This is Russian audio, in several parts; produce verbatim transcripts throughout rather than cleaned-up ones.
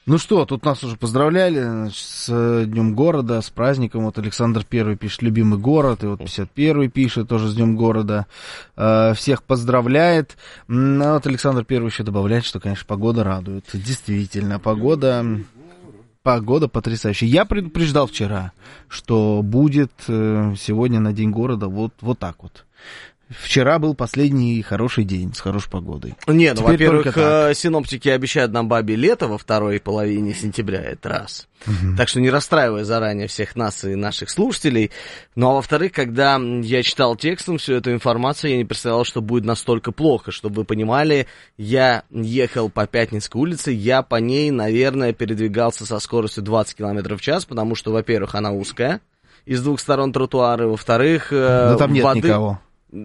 Ну что, тут нас уже поздравляли, значит, с Днем города, с праздником. Вот Александр Первый пишет «Любимый город», и вот пятьдесят первый пишет тоже с Днем города. Э, всех поздравляет. Ну, вот Александр Первый еще добавляет, что, конечно, погода радует. Действительно, погода... Погода потрясающая. Я предупреждал вчера, что будет э, сегодня на День города вот, вот так вот. Вчера был последний хороший день с хорошей погодой. Нет, ну, во-первых, синоптики обещают нам бабе лето во второй половине сентября, это раз. Угу. Так что не расстраивай заранее всех нас и наших слушателей. Ну, а во-вторых, когда я читал текстом всю эту информацию, я не представлял, что будет настолько плохо. Чтобы вы понимали, я ехал по Пятницкой улице, я по ней, наверное, передвигался со скоростью двадцать километров в час, потому что, во-первых, она узкая, из двух сторон тротуара, во-вторых, но там нет воды... никого.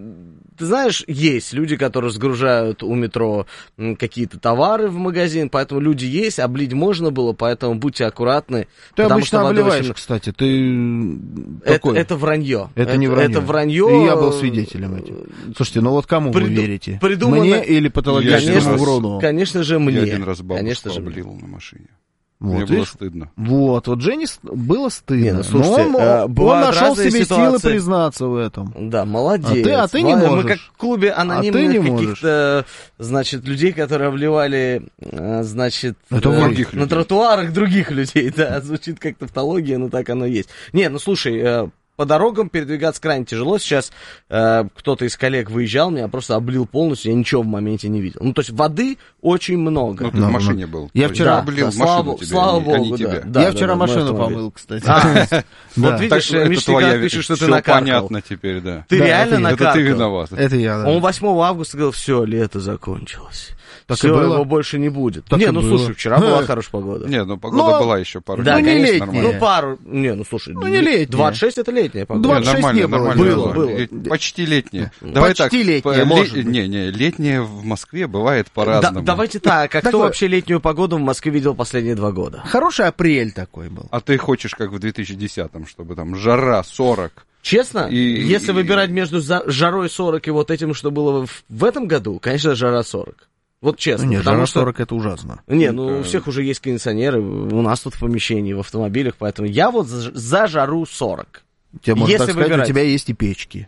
Ты знаешь, есть люди, которые сгружают у метро какие-то товары в магазин, поэтому люди есть, облить можно было, поэтому будьте аккуратны. Ты обычно обливаешь, очень... кстати, ты это, это вранье. Это, это не вранье. Это вранье. И я был свидетелем этим. Слушайте, ну вот кому Приду... вы верите? Придумано... Мне или патологическому уроду? Конечно же, мне. Я один раз бабушку конечно же облил на машине. Вот, Мне было видишь? стыдно. Вот, вот Жене было стыдно. Не, ну, слушайте, но он, э, он нашел себе ситуации. силы признаться в этом. Да, молодец. А ты, а ты не Мы можешь. как в клубе анонимных а каких-то, значит, людей, которые обливали, значит, Это э, других на людей. тротуарах других людей. Да, звучит как тавтология, но так оно и есть. Не, ну слушай, э, по дорогам передвигаться крайне тяжело. Сейчас э, кто-то из коллег выезжал, меня просто облил полностью, я ничего в моменте не видел. Ну, то есть воды очень много. Ну, ты No, в машине no. был. Я вчера да, облил да, слава, машину тебе, слава а не, богу, а не да. тебя. Да, Я да, вчера да, машину автомобиль. помыл, кстати. А, Да. вот видишь, Так, Миш, это твоя, ты пишешь, что ты всё накаркал. понятно теперь, да. Ты Да, реально это- накаркал? Это ты виноват. Это я, да. Он восьмого августа сказал, все, лето закончилось. Так Все, и было. его больше не будет. Так не, и ну было. слушай, вчера была хорошая погода. Не, ну погода Но- была еще пару Да, ну, не дней, летняя. нормально. Ну, пару... Не, ну, слушай, Ну, не летняя. двадцать шесть это летняя погода. двадцать шесть нормально, не было. нормально Было, было. было. Лет- Почти летнее. Давай Почти так, летнее, по- может быть. Не, не, летнее в Москве бывает Да, по-разному. давайте так, а Так кто вот- вообще летнюю погоду в Москве видел последние два года? Хороший апрель такой был. А ты хочешь, как в две тысячи десятом, чтобы там жара сорок. Честно, И- если и- выбирать между за- жарой сорок и вот этим, что было в, в этом году, конечно, жара сорок. Вот честно. Ну, нет, потому жара что... сорок это ужасно. Не, ну Да. у всех уже есть кондиционеры, у нас тут в помещении, в автомобилях, поэтому я вот за, за жару сорок. Тебе можно Если так сказать, выбирать. у тебя есть и печки.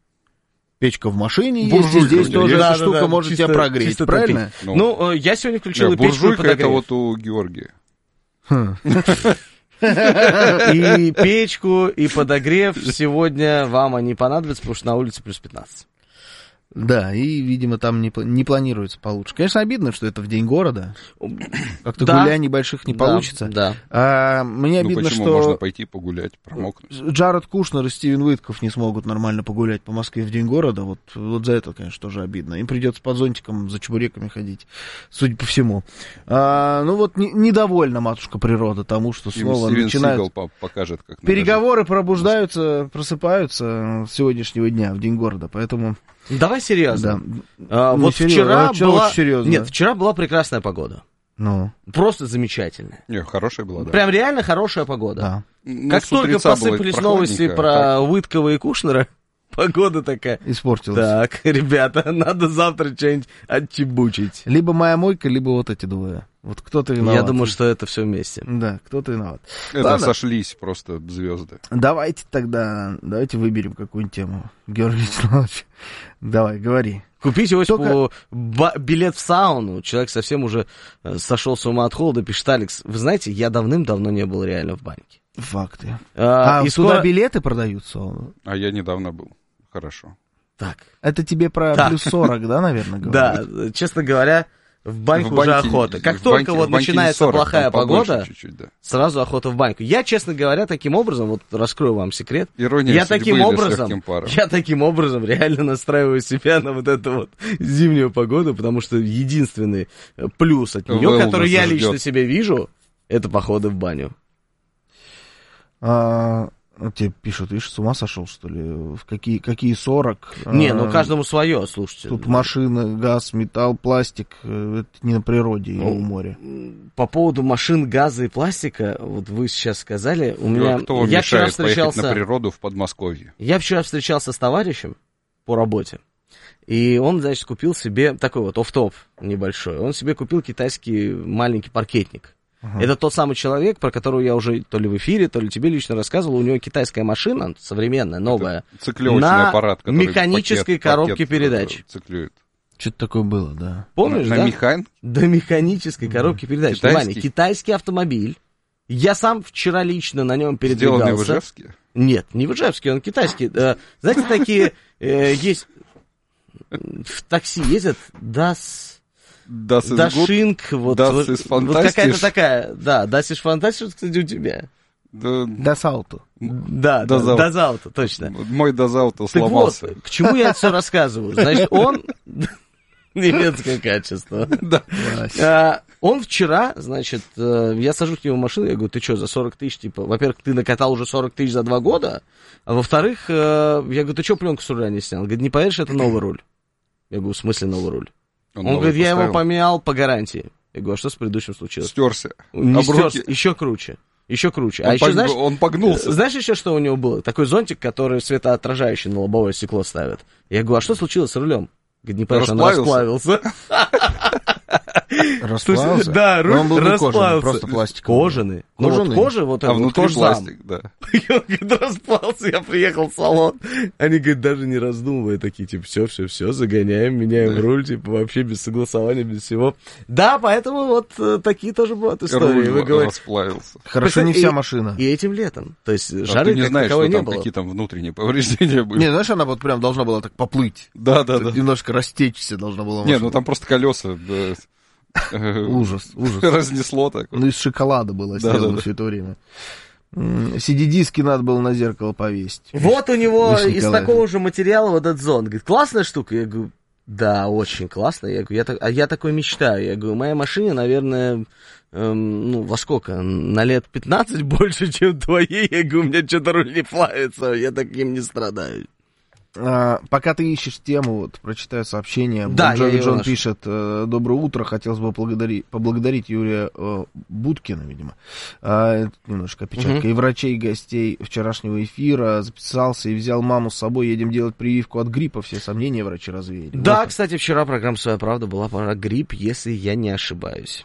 Печка в машине есть, Буржуйка и здесь у тебя тоже есть? эта Да, штука да, да, может чисто- тебя прогреть, чисто правильно? Ну, Ну, э, я сегодня включил не, и печку, и буржуйка это подогрев. вот у Георгия. И печку, и подогрев сегодня вам они понадобятся, потому что на улице плюс пятнадцать. Да, и, видимо, там не, пла- не планируется получше. Конечно, обидно, что это в день города. Как-то Да. гуляний больших не Да, получится. да. А, мне Ну обидно, почему? что Можно пойти погулять, промокнуть. Джаред Кушнер и Стивен Уитков не смогут нормально погулять по Москве в день города. Вот, вот за это, конечно, тоже обидно. Им придется под зонтиком за чебуреками ходить, судя по всему. А, ну вот не- недовольна матушка природа тому, что Им снова Стивен начинают... Сигал по- покажет, как надо Переговоры пробуждаются, просыпаются с сегодняшнего дня в день города, поэтому... Давай серьезно. Да. А, Ну, вот серьезно, вчера это была... очень серьезно. Нет, вчера была прекрасная погода. Ну, Просто замечательная. жить. Не, хорошая была, да. Прям реально хорошая погода. да. Ну, Как с только утреца было посыпались новости прохладненько, про а Уиткова и Кушнера, погода такая. Испортилось. Так, ребята, надо завтра что-нибудь отчебучить. Либо моя мойка, либо вот эти двое. Вот кто-то виноват. Я думаю, что это все вместе. Да, кто-то виноват. Это Ладно. сошлись просто звезды. Давайте тогда, давайте выберем какую-нибудь тему. Георгий Вячеславович, давай, говори. Купить Осипову Только- ба- билет в сауну. Человек совсем уже э, сошел с ума от холода. Пишет: Алекс, вы знаете, я давным-давно не был реально в баньке. Факты. А, А, и туда скоро... билеты продаются? А я недавно был. Хорошо. Так, Это тебе про Так. плюс сорок, да, наверное, да, говорят? честно говоря, в баньку В уже баньке- охота. Как в только баньке- вот в баньке не начинается сорок, плохая там побольше погода, чуть-чуть, да. сразу охота в баньку. Я, честно говоря, таким образом, вот раскрою вам секрет, Ирония я судьбы таким или с образом, легким паром. я таким образом реально настраиваю себя на вот эту вот зимнюю погоду, потому что единственный э, плюс от нее, Wellness который я ждет. лично себе вижу, это походы в баню. А, вот тебе пишут, видишь, с ума сошел, что ли? В какие, какие сорок? Не, А, ну каждому свое, слушайте. Тут машины, газ, металл, пластик. э, Это не на природе и Ну, у моря. По поводу машин, газа и пластика, вот вы сейчас сказали, у меня... А кто вам я вчера мешает поехать встречался... на природу в Подмосковье? Я вчера встречался с товарищем по работе, и он, значит, купил себе такой вот офф-топ небольшой. Он себе купил китайский маленький паркетник. Ага. Это тот самый человек, про которого я уже то ли в эфире, то ли тебе лично рассказывал. У него китайская машина, современная, новая, циклевочный аппарат, который механической пакет, коробке пакет передач. Циклюет. Что-то такое было, да. Помнишь, на, да? На механ? До механической коробки передач. Китайский? Внимание, китайский автомобиль. Я сам вчера лично на нем передвигался. Сделанный в Ижевске? Нет, не в Ижевске, он китайский. Знаете, такие есть... В такси ездят Das... Das Дашинг, вот, das вот, вот какая-то такая, да, Das ist fantastisch, кстати, у тебя. Das Auto. Да, Das Auto, точно. Мой Das Auto сломался. Так вот, к чему я это все рассказываю? Значит, он... Немецкое качество. Да. А, он вчера, значит, я сажусь к нему в машину, я говорю, ты что, за сорок тысяч, типа, во-первых, ты накатал уже сорок тысяч за два года, а во-вторых, я говорю, ты что пленку с руля не снял? Он говорит, не поверишь, это новый руль. Я говорю, в смысле новый руль? Он, Он говорит, я его поменял по гарантии. Я говорю, а что с предыдущим случилось? Стерся. Не стерся, еще круче. Еще круче. Он, а еще, пог... знаешь, он погнулся. Знаешь еще, что у него было? Такой зонтик, который светоотражающий на лобовое стекло ставят. Я говорю, а что случилось с рулем? Говорит, не понимаешь, он расплавился. Расплавился? Да, руль он был не расплавился. Кожаный, просто пластиковый. Кожаный. Ну вот кожа, вот а внутри кожзам. пластик, да. И он говорит, расплавился, я приехал в салон. Они, говорят, даже не раздумывая, такие, типа, все, все, все, загоняем, меняем да. руль, типа, вообще без согласования, без всего. Да, поэтому вот такие тоже бывают истории. Руль Вы говорите, расплавился. Хорошо, не вся машина. И этим летом. То есть а жары ты не как знаешь, таковой что не там было. какие там внутренние повреждения были. Не, знаешь, она вот прям должна была так поплыть. Да, да, да. Немножко растечься должна была машина. Не, ну там просто колеса... Ужас, ужас. Разнесло так. Ну, из шоколада было да, сделано да, да. все это время. си ди-диски надо было на зеркало повесить. Вот у него Миша из Николаев. такого же материала вот этот зонт. Говорит, классная штука? Я говорю, да, очень классная. Я говорю, я, так, а я такой мечтаю. Я говорю, моей машине, наверное, эм, ну, во сколько? На лет пятнадцать больше, чем твоей. Я говорю, у меня что-то руль не плавится, я таким не страдаю. А, пока ты ищешь тему, вот, прочитаю сообщение. Да, Джон я Джон нашел. пишет: доброе утро, хотелось бы поблагодарить, поблагодарить Юрия э, Будкина, видимо. А, это немножко опечатка. Угу. И врачей, и гостей вчерашнего эфира. Записался и взял маму с собой. Едем делать прививку от гриппа. Все сомнения врачи развеяли. Да, вот. кстати, вчера программа «Своя правда» была про грипп, если я не ошибаюсь.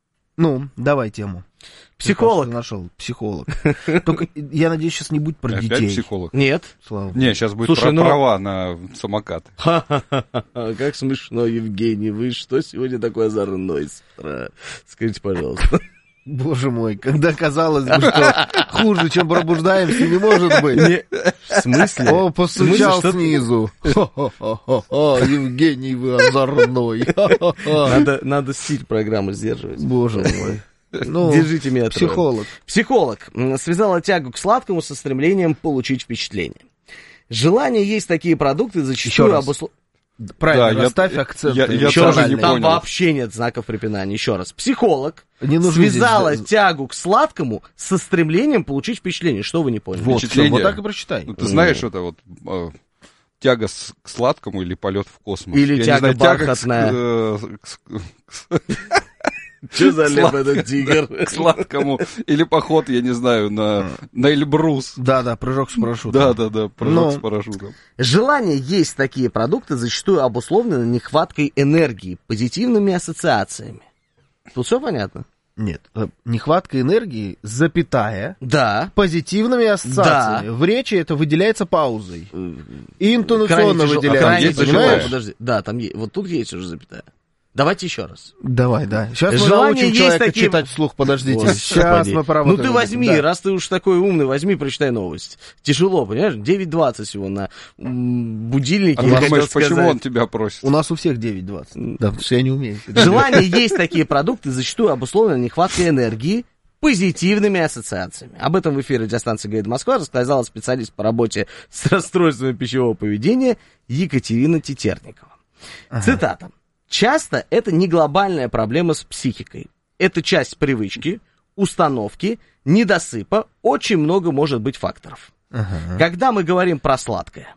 Ну, давай тему. Психолог. Ты нашел, психолог. Только, я надеюсь, сейчас не будет про Опять детей. психолог? Нет. Слава Богу. Не, сейчас будет Слушай, про ну... права на самокат. Ха-ха-ха, как смешно, Евгений. Вы что сегодня такой озорной с утра? Скажите, пожалуйста. Боже мой, когда казалось бы, что хуже, чем пробуждаемся, не может быть. Не... В смысле? О, постучал смысле, снизу. Хо-хо-хо-хо, Евгений, вы озорной. Надо, надо стиль программы сдерживать. Боже мой. Ну, держите меня трое. Психолог. Психолог связала тягу к сладкому со стремлением получить впечатление. Желание есть такие продукты зачастую обусловлено... Правильно, да, расставь я, акцент. Я, я Еще тоже раз, не там понял. вообще нет знаков препинания. Еще раз. Психолог не связала здесь... тягу к сладкому со стремлением получить впечатление. Что вы не поняли? Вот, все, вот так и прочитай. Ну, ты знаешь, это вот э, тяга с, к сладкому или полет в космос. Или я тяга не знаю, бархатная. Тяга к, э, к, Что за леп этот тигр? К сладкому. Или поход, я не знаю, на, на Эльбрус. Да-да, прыжок с парашютом. Да-да-да, прыжок Но... с парашютом. Желание есть такие продукты зачастую обусловлено нехваткой энергии, позитивными ассоциациями. Тут все понятно? Нет, нехватка энергии, запятая, да. позитивными ассоциациями. Да. В речи это выделяется паузой. И интонационно крайне выделяется. Есть, понимаешь? Подожди. Да, там есть. Вот тут есть уже запятая. Давайте еще раз. Давай, да. Сейчас мы Желание научим человека такие... читать вслух. Подождите. Господи. Сейчас мы поработаем. Ну ты возьми, да. раз ты уж такой умный, возьми, прочитай новость. Тяжело, понимаешь? девять двадцать всего на будильнике. А ты думаешь, почему он тебя просит? У нас у всех девять двадцать. Да, потому что я не умею. Желание есть такие продукты, зачастую обусловлено нехваткой энергии, позитивными ассоциациями. Об этом в эфире радиостанции «Говорит Москва» рассказала специалист по работе с расстройствами пищевого поведения Екатерина Тетерникова. Ага. Цитата. «Часто это не глобальная проблема с психикой. Это часть привычки, установки, недосыпа. Очень много может быть факторов. Ага. Когда мы говорим про сладкое».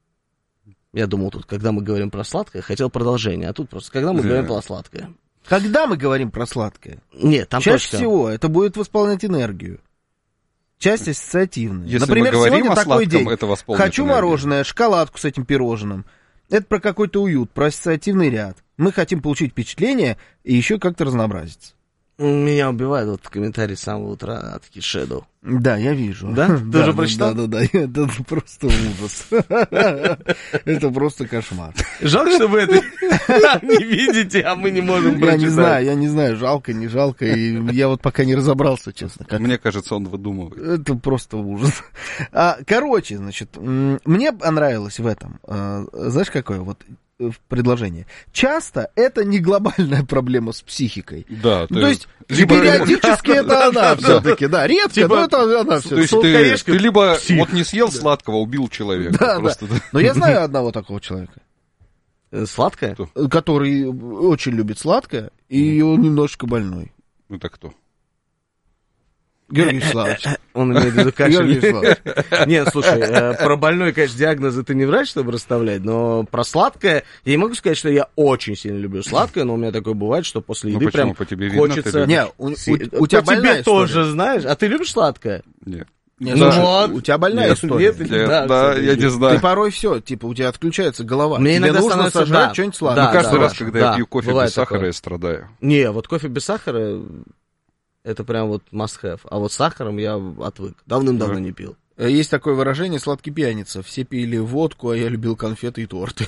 Я думал тут, когда мы говорим про сладкое, хотел продолжение, а тут просто, когда мы говорим про сладкое. Когда мы говорим про сладкое? Нет, там чаще точка. всего это будет восполнять энергию. Часть ассоциативная. Если Например, мы говорим сегодня о такой сладком, день. это восполнит Хочу энергию. мороженое, шоколадку с этим пирожным. Это про какой-то уют, про ассоциативный ряд. Мы хотим получить впечатление и еще как-то разнообразиться. Меня убивает вот комментарий с самого утра от Shadow. Да, я вижу. Да? Ты да, уже прочитал? Да, да, да. Это просто ужас. Это просто кошмар. Жалко, что вы это не видите, а мы не можем прочитать. Я не знаю, я не знаю, жалко, не жалко. И я вот пока не разобрался, честно. Как... Мне кажется, он выдумывает. Это просто ужас. А, короче, значит, мне понравилось в этом. Знаешь, какое вот предложение? Часто это не глобальная проблема с психикой. Да. То есть, периодически это она все-таки, да, редко, но это она все-таки. То есть, ты либо вот не съел сладкого, убил человека. Да, да. Но я знаю одного такого человека. Сладкое? Который очень любит сладкое, и он немножечко больной. Это кто? Георгий Вячеславович. Он имеет в виду кашель. Георгий Вячеславович. Нет, слушай, про больной, конечно, диагнозы ты не врач, чтобы расставлять, но про сладкое, я не могу сказать, что я очень сильно люблю сладкое, но у меня такое бывает, что после еды прям хочется... Не, у тебя больная история. Тоже, знаешь. А ты любишь сладкое? Нет. Нет, да. Вот. У тебя больная нет, история. Нет, нет, да, да, я не знаю. Ты порой все, типа, у тебя отключается голова. Мне Тебе иногда нужно сожрать да, что-нибудь сладкое. Да, каждый да, раз, да, когда да, я пью кофе без сахара, такое. Я страдаю. Не, вот кофе без сахара, это прям вот must have. А вот с сахаром я отвык. Давным-давно не пил. Есть такое выражение «сладкий пьяница». Все пили водку, а я любил конфеты и торты.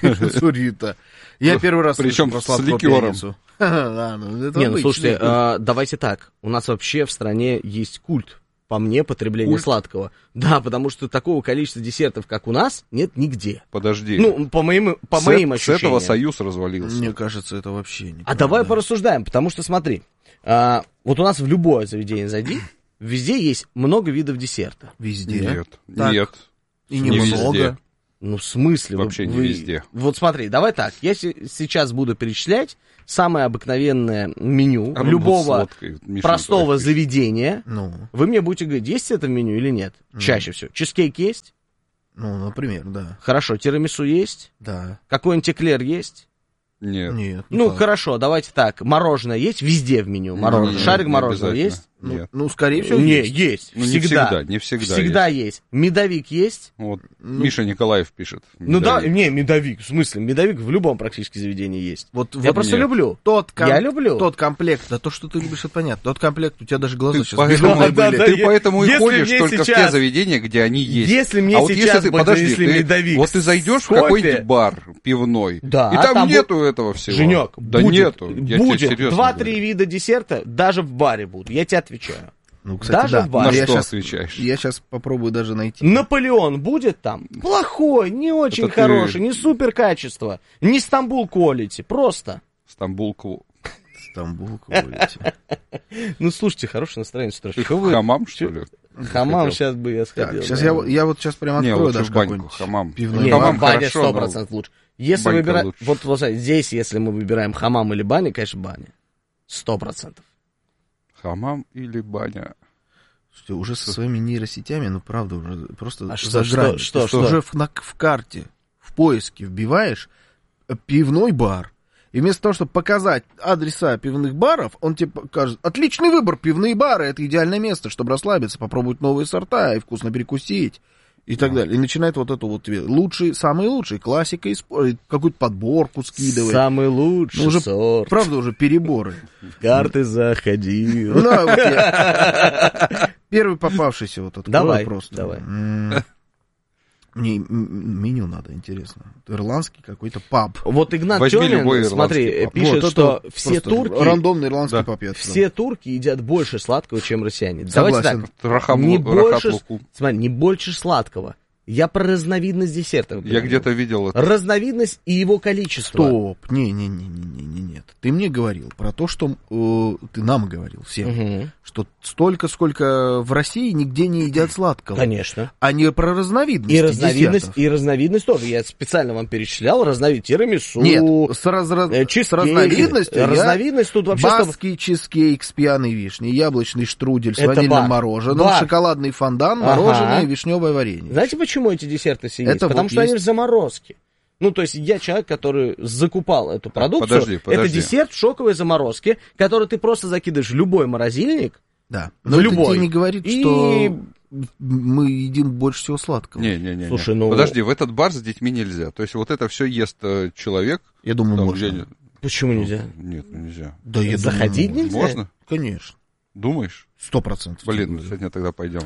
Я первый раз слышу про сладкую пьяницу. Не, ну слушайте, давайте так. У нас вообще в стране есть культ, по мне, потребления Культ? Сладкого. Да, потому что такого количества десертов, как у нас, нет нигде. Подожди. Ну, по моим, по с, моим с ощущениям. С этого союз развалился. Мне кажется, это вообще не. А давай порассуждаем, потому что смотри, а, вот у нас в любое заведение зайди, везде есть много видов десерта. Везде? Нет, так. нет. И немного. Везде. Ну, в смысле? Вообще вы, не везде. Вот смотри, давай так, я с- сейчас буду перечислять самое обыкновенное меню А любого сладкой, Миша, простого давай, заведения. Ну, Вы мне будете говорить, есть это в меню или нет? Ну. Чаще всего. Чизкейк есть? ну, например, да. Хорошо. Тирамису есть? Да. Какой-нибудь эклер есть? Нет. Нет. Ну, никак. хорошо, давайте так. Мороженое есть? Везде в меню мороженое. Нет, Шарик не мороженого обязательно. есть? Ну, Нет. ну, скорее всего, Не, есть. есть. Ну, не всегда. всегда, не всегда Всегда есть. Медовик есть? Вот Ну, Миша Николаев пишет. Ну да, Медовик. не, медовик, в смысле, медовик в любом практически заведении есть. Вот, Я вот просто нет. люблю. тот, ком- Я люблю. Тот комплект, да то, что ты любишь, это понятно. Тот комплект, у тебя даже глаза Ты сейчас поэтому, бегут Да, были. да, ты я- поэтому и если ходишь мне только в те сейчас- заведения, где они есть. Если мне а вот сейчас если ты, бы подожди, занесли ты, медовик вот ты зайдешь с в какой-нибудь кофе. бар пивной, Да, и там, там нету этого всего. Женек, да будет, нету. Я будет тебе серьезно два-три говорю. вида десерта даже в баре будут, я тебе отвечаю. Ну, кстати, Даже да. в баре. На Я что щас- отвечаешь? Я сейчас попробую даже найти. Наполеон будет там? Плохой, не очень Это ты- хороший, не супер качество, не Стамбул quality, просто. Стамбулку. Стамбул, говорите. Ну, слушайте, хорошее настроение с утра. Ты Что в вы- хамам, что ли? Хамам хотел? сейчас бы я сходил. Так, сейчас да. я, вот- я вот сейчас прямо Не, открою лучше даже в баньку, какой-нибудь хамам. пивной Не, бар. хамам баня хорошо, сто но процентов лучше. Если банька выбирать, лучше. вот, вот смотри, здесь, если мы выбираем хамам или баню, конечно, баня. Сто процентов. Хамам или баня? Слушайте, уже со своими нейросетями, ну, правда, уже просто А что, за гранью. что, Ты что, уже что? в, на- в карте, в поиске вбиваешь э, пивной бар, и вместо того, чтобы показать адреса пивных баров, он тебе покажет: отличный выбор, пивные бары, это идеальное место, чтобы расслабиться, попробовать новые сорта и вкусно перекусить. И так далее. И начинает вот эту вот лучшие, самые лучшие, классика, исп- какую-то подборку скидывает. Самый лучший Ну, уже, сорт. правда, уже переборы. В карты заходил. Ну, вот я первый попавшийся вот открою Давай, просто. давай. М, Мне м- меню надо, интересно. Ирландский какой-то паб. Вот Игнат Возьми Тёмин, любой смотри, ирландский паб. пишет, Вот, что это все просто турки, рандомный ирландский Да. паб. я сказал. все турки едят больше сладкого, чем россияне. Согласен. Давайте так, Рахаб- не рахат больше, лукум. смотри, не больше сладкого. Я про разновидность десертов. Я говорю. где-то видел это. Разновидность и его количество. Стоп, не-не-не-не-не, нет. Ты мне говорил про то, что э, ты нам говорил всем, Мгм. что столько, сколько в России нигде не едят сладкого. Конечно. А не про разновидность И разновидность, десертов. и разновидность тоже. Я специально вам перечислял разновидность тирамису. Нет, с, раз- раз- э, с чизкейки. разновидностью я- Разновидность тут вообще... чтобы- Баский чизкейк с пьяной вишней, яблочный штрудель с Это ванильным бар. мороженым, Бар. шоколадный фондан, Ага. мороженое, вишневое варенье. Знаете, почему эти десерты все есть? Это Потому вот что есть. они в заморозке. Ну, то есть я человек, который закупал эту продукцию. подожди, подожди. Это десерт в шоковой заморозке, который ты просто закидываешь в любой морозильник. Да. В Но это любой. тебе не говорит, И- что мы едим больше всего сладкого. Не-не-не. Слушай, ну- Подожди, в этот бар с детьми нельзя. То есть вот это все ест э, человек. Я думаю, там, можно. где- Почему нельзя? Нет, ну нельзя. Да я Заходить думаю, нельзя? Можно? Конечно. Думаешь? Сто процентов. Блин, сегодня тогда пойдем.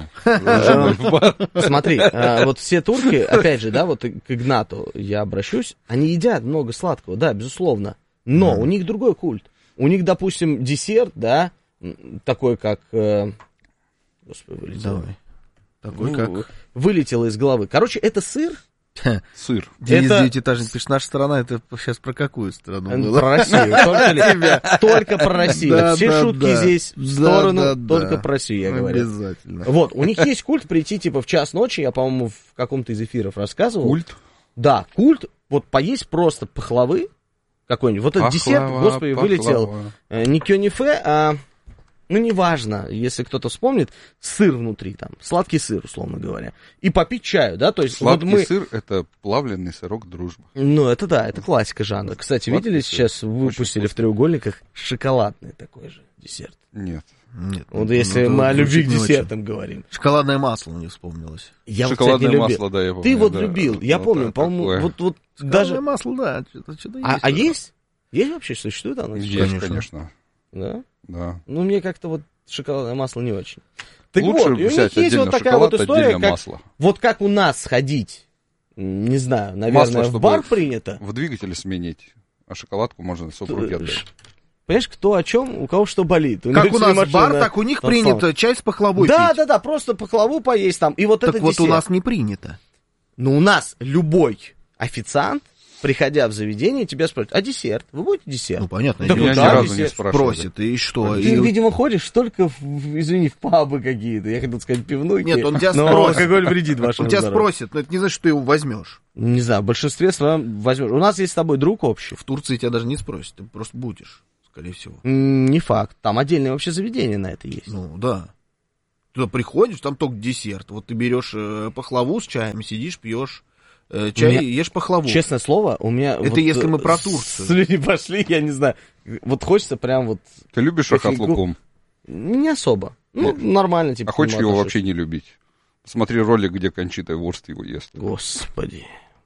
Смотри, а, вот все турки, опять же, да, вот к Игнату я обращусь, они едят много сладкого, да, безусловно, но у них другой культ. У них, допустим, десерт, да, такой как... э, Господи, вылетело. Давай. Такой Ну, как... Вылетело из головы. Короче, это сыр. Сыр. Денис Это- Девятиэтажник пишет, наша страна, это сейчас про какую страну было? Про Россию. Только, ли- только про Россию. Да, Все да, шутки да. здесь в Да, сторону, да, да. только про Россию, я говорю. Обязательно. Вот, у них есть культ прийти, типа, в час ночи, я, по-моему, в каком-то из эфиров рассказывал. Культ. Да, культ, вот поесть просто пахлавы какой-нибудь. Вот этот десерт, Пахлава, господи, вылетел. пахлава. Э, не кёнифе, а, ну, неважно, если кто-то вспомнит, сыр внутри там, сладкий сыр, условно говоря. И попить чаю, да, то есть Сладкий вот мы... сыр — это плавленый сырок дружбы. Ну, это да, это классика жанра. Кстати, Сладкий видели, сыр. сейчас Очень выпустили в вкусно. треугольниках шоколадный такой же десерт. Нет. Нет, Вот ну, если ну, мы да, о любви к звучит не десертам говорим. очень. Шоколадное масло мне вспомнилось. Я вот, Шоколадное кстати, не любил. масло, да, я помню. Ты вот да. любил, я Ну, помню, да, по-моему, такое. вот, вот Шоколадное даже... масло, да, что-то, что-то А, есть. а уже. есть? Есть вообще, существует оно? Есть, Конечно. конечно. Да? Да. Ну, мне как-то вот шоколадное масло не очень. Так Лучше вот, и у них взять есть отдельно вот такая шоколад, вот история, отдельно как, масло. вот как у нас сходить, м, не знаю, наверное, Масло, в чтобы бар принято. В двигателе сменить, а шоколадку можно супруге Ш- отдать. Понимаешь, кто о чем, у кого что болит. У Как них у нас машина бар, так у них на принято самом- чай с пахлавой Да, пить. да, да, просто пахлаву поесть там. И вот Так это вот десерт. у нас не принято. Но у нас любой официант, приходя в заведение, тебя спросит, а десерт? Вы будете десерт? Ну, понятно. Да дело. Меня ни да, разу не десерт. спрашивали. Просит, и что? Ты, И- видимо, ходишь только, в, в- извини, в пабы какие-то. Я хотел сказать пивнухи. Нет, он тебя но спросит. алкоголь вредит вашему Он тебя здоровью. спросит, но это не значит, что ты его возьмешь. Не знаю, в большинстве своем возьмешь. У нас есть с тобой друг общий. В Турции тебя даже не спросят, ты просто будешь, скорее всего. М, Не факт. Там отдельное вообще заведение на это есть. Ну, да. Туда приходишь, там только десерт. Вот ты берешь э, пахлаву с чаем, сидишь, пьешь э, чай, меня- и ешь пахлаву. Честное слово, у меня... Это вот, если мы э, про Турцию. Слюни пошли, я не знаю. Вот хочется прям вот... Ты любишь Кофейку. ахат лукум? Не особо. Ну, нормально, типа. А хочешь к нему его отношусь. вообще не любить? Смотри ролик, где Кончита Вурст его ест. Господи.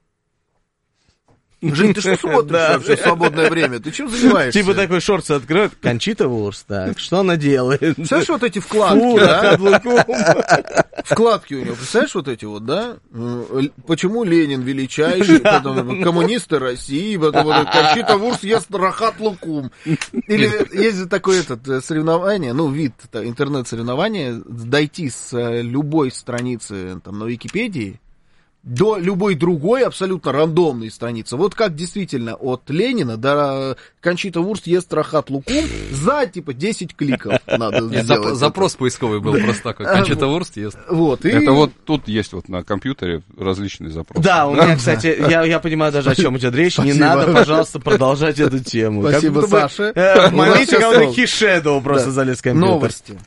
Жень, ты что смотришь Да. вообще в свободное время? Ты чем занимаешься? Типа такой шорт откроет. Кончита Вурст, так, что она делает? Представляешь, вот эти вкладки, Фу, да? Ахат Лукум. Вкладки у него, представляешь, вот эти вот, да? Э, л- Почему Ленин величайший, потом коммунисты России, потом вот Кончита Вурст ест рахат лукум. Или есть же такое этот, э, соревнование, ну, вид та- интернет-соревнования, дойти с э, любой страницы там, на Википедии до любой другой абсолютно рандомной страницы. Вот как действительно от Ленина до Кончита Вурст ест рахат лукум за, типа, десять кликов надо Нет, сделать. зап- запрос поисковый был просто такой. Кончита Вурст ест. Вот, и... Это вот тут есть вот на компьютере различные запросы. Да, у меня, кстати, я, я понимаю даже, о чем идет речь. Не Спасибо. надо, пожалуйста, продолжать эту тему. Как Спасибо, будто бы, Саша. э, в У нас моменте, сейчас когда новости. Хишедоу просто Да. залез в компьютер. Новости.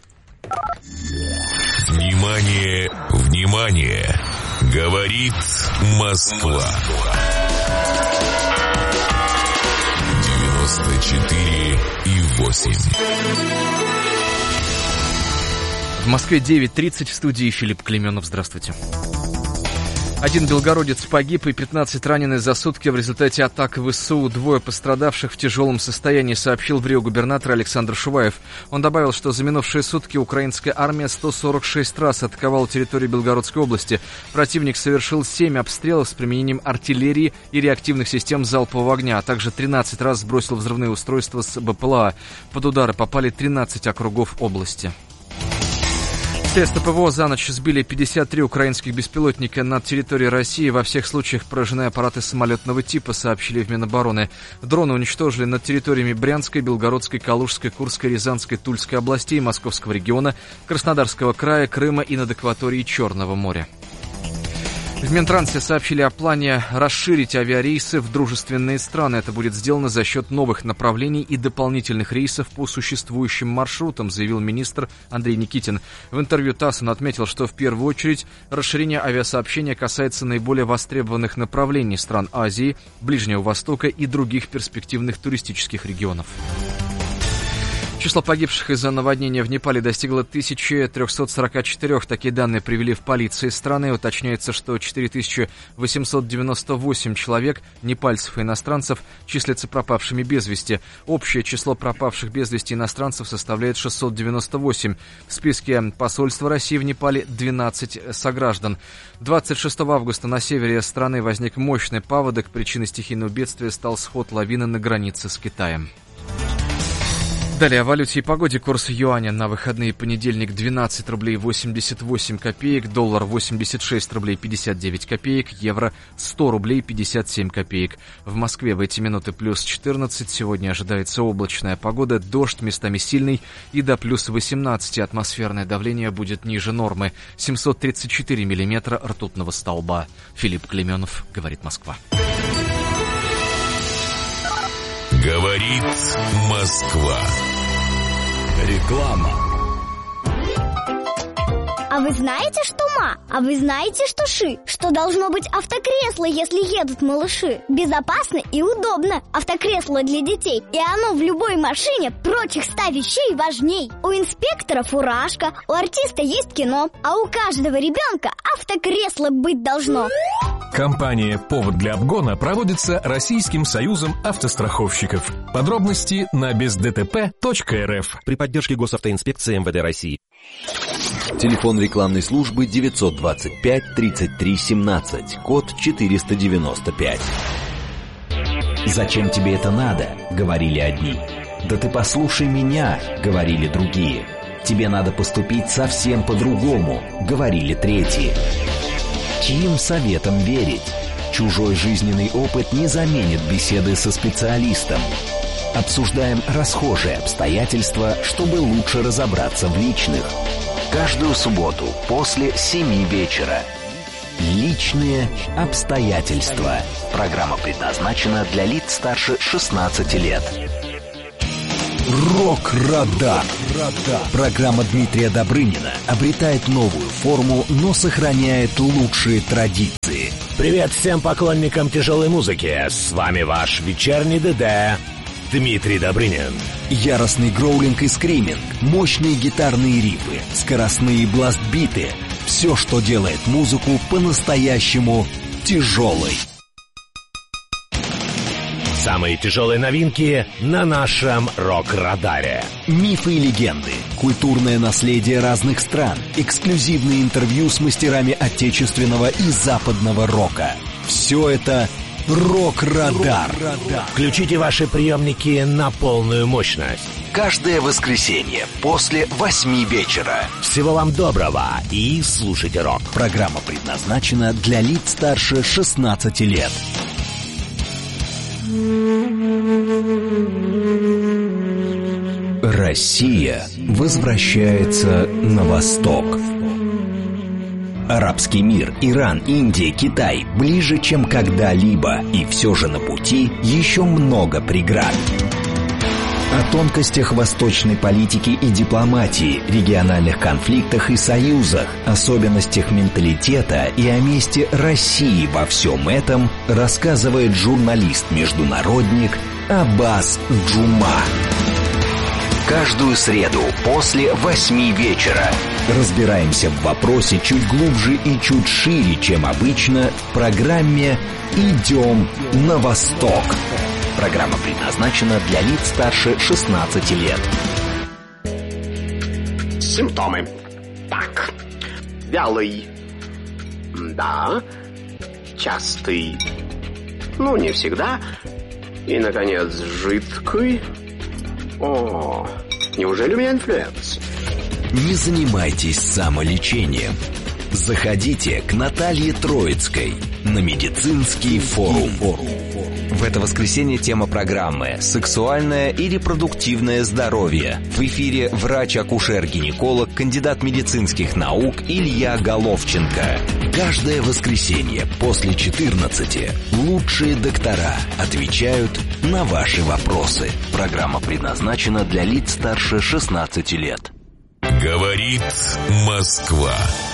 Внимание, внимание! Говорит Москва. девяносто четыре и восемь. В Москве девять тридцать, в студии Филипп Клеменов. Здравствуйте. Один белгородец погиб и пятнадцать ранены за сутки в результате атак ВСУ. Двое пострадавших в тяжелом состоянии, сообщил в Рио губернатор Александр Шуваев. Он добавил, что за минувшие сутки украинская армия сто сорок шесть раз атаковала территорию Белгородской области. Противник совершил семь обстрелов с применением артиллерии и реактивных систем залпового огня, а также тринадцать раз сбросил взрывные устройства с БПЛА. Под удары попали тринадцать округов области. Средства ПВО за ночь сбили пятьдесят три украинских беспилотника над территорией России. Во всех случаях поражены аппараты самолетного типа, сообщили в Минобороны. Дроны уничтожили над территориями Брянской, Белгородской, Калужской, Курской, Рязанской, Тульской областей, Московского региона, Краснодарского края, Крыма и над акваторией Черного моря. В Минтрансе сообщили о плане расширить авиарейсы в дружественные страны. Это будет сделано за счет новых направлений и дополнительных рейсов по существующим маршрутам, заявил министр Андрей Никитин. В интервью ТАСС он отметил, что в первую очередь расширение авиасообщения касается наиболее востребованных направлений стран Азии, Ближнего Востока и других перспективных туристических регионов. Число погибших из-за наводнения в Непале достигло тысяча триста сорок четыре. Такие данные привели в полиции страны. Уточняется, что четыре тысячи восемьсот девяносто восемь человек, непальцев и иностранцев, числятся пропавшими без вести. Общее число пропавших без вести иностранцев составляет шестьсот девяносто восемь. В списке посольства России в Непале двенадцать сограждан. двадцать шестого августа на севере страны возник мощный паводок. Причиной стихийного бедствия стал сход лавины на границе с Китаем. Далее о валюте и погоде. Курс юаня на выходные: понедельник двенадцать рублей восемьдесят восемь копеек, доллар восемьдесят шесть рублей пятьдесят девять копеек, евро сто рублей пятьдесят семь копеек. В Москве в эти минуты плюс четырнадцать, сегодня ожидается облачная погода, дождь местами сильный и до плюс восемнадцать, атмосферное давление будет ниже нормы, семьсот тридцать четыре миллиметра ртутного столба. Филипп Клименов, говорит Москва. Говорит Москва. Реклама. А вы знаете, что ма? А вы знаете, что ши? Что должно быть автокресло, если едут малыши? Безопасно и удобно. Автокресло для детей. И оно в любой машине прочих ста вещей важней. У инспектора фуражка, у артиста есть кино, а у каждого ребенка автокресло быть должно. Компания «Повод для обгона» проводится Российским союзом автостраховщиков. Подробности на без дэ тэ пэ точка эр эф. При поддержке госавтоинспекции эм вэ дэ России. Телефон рекламной службы девятьсот двадцать пять тридцать три семнадцать, код четыреста девяносто пять. «Зачем тебе это надо?» — говорили одни. «Да ты послушай меня», — говорили другие. «Тебе надо поступить совсем по-другому», — говорили третьи. Чьим советам верить? Чужой жизненный опыт не заменит беседы со специалистом. Обсуждаем расхожие обстоятельства, чтобы лучше разобраться в личных. Каждую субботу после семи вечера. Личные обстоятельства. Программа предназначена для лиц старше шестнадцати лет. Рок-радар. Программа Дмитрия Добрынина обретает новую форму, но сохраняет лучшие традиции. Привет всем поклонникам тяжелой музыки. С вами ваш вечерний ДД Дмитрий Добрынин. Яростный гроулинг и скриминг, мощные гитарные рифы, скоростные бласт-биты. Все, что делает музыку по-настоящему тяжелой. Самые тяжелые новинки на нашем рок-радаре. Мифы и легенды, культурное наследие разных стран, эксклюзивные интервью с мастерами отечественного и западного рока. Все это Рок-радар. Включите ваши приемники на полную мощность. Каждое воскресенье после восьми вечера. Всего вам доброго и слушайте рок. Программа предназначена для лиц старше шестнадцати лет. Россия возвращается на восток. Арабский мир, Иран, Индия, Китай ближе, чем когда-либо, и все же на пути еще много преград. О тонкостях восточной политики и дипломатии, региональных конфликтах и союзах, особенностях менталитета и о месте России во всем этом рассказывает журналист-международник Аббас Джума. Каждую среду после восьми вечера разбираемся в вопросе чуть глубже и чуть шире, чем обычно, в программе «Идем на восток». Программа предназначена для лиц старше шестнадцати лет. Симптомы. Так. Вялый. Да. Частый. Ну, не всегда. И, наконец, жидкий. О, неужели у меня инфлюенс? Не занимайтесь самолечением. Заходите к Наталье Троицкой на медицинский форум. В это воскресенье тема программы «Сексуальное и репродуктивное здоровье». В эфире врач-акушер-гинеколог, кандидат медицинских наук Илья Головченко. Каждое воскресенье после четырнадцати лучшие доктора отвечают на ваши вопросы. Программа предназначена для лиц старше шестнадцати лет. Говорит Москва.